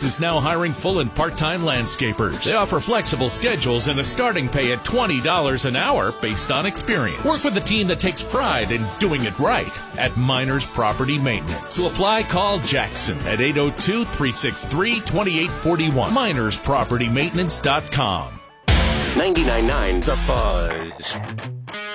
is now hiring full and part-time landscapers. They offer flexible schedules and a starting pay at $20 an hour based on experience. Work with a team that takes pride in doing it right at Miners Property Maintenance. To apply, call Jackson at 802-363-2841. MinersPropertyMaintenance.com. 99.9 The Buzz.